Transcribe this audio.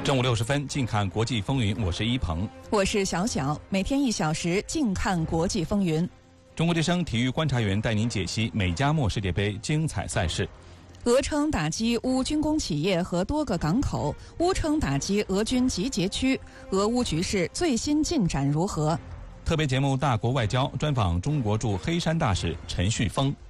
正午60分，近看国际风云，我是一鹏， 我是小小，每天1小时，近看国际风云。 中国之声体育观察员带您解析美加墨世界杯精彩赛事。 俄称打击乌军工企业和多个港口，乌称打击俄军集结区，俄乌局势最新进展如何？ 特别节目《大国外交》专访中国驻黑山大使陈旭峰。